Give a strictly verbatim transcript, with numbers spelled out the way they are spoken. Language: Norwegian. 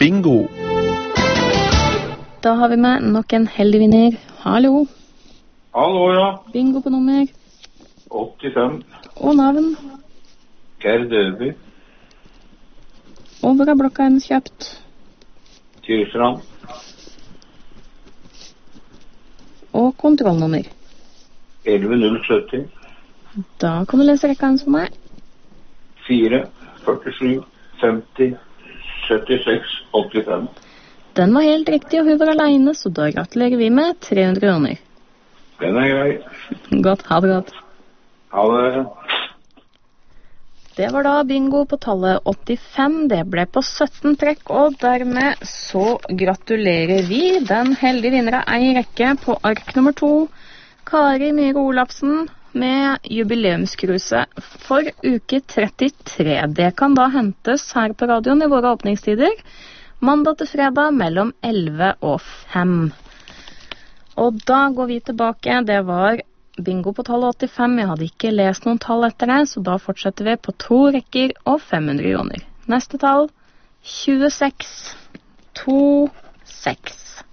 bingo. Da har vi med nok en heldig vinner. Hallo. Hallo, ja. Bingo på nummer. åttifem. Og navn. Gerd Øby. Og hvor er blokka hennes kjøpt? Tyrsland. Og kontrollnummer. elleve null sytti. Da kan du lese rekka hennes for meg. fire, førtisju, femti, syttiseks, åttifem. Den var helt riktig, og hun var alene, så da gratulerer vi med tre hundre kroner. Den er grei. Godt, ha det godt. Ha det. Det var da bingo på tallet åttifem. Det ble på sytten trekk, og dermed så gratulerer vi den heldige vinnere ei rekke på ark nummer to, Kari Myhre Olafsen, med jubileumskruse for uke trettitre. Det kan da hentes her på radioen i våre åpningstider, mandag til fredag mellom elleve og fem. Og da går vi tilbake. Det var bingo på tallet åttifem. Jeg hadde ikke lest noen tall etter det, så da fortsetter vi på to rekker og fem hundre kroner. Neste tall, tjueseks, to, seks.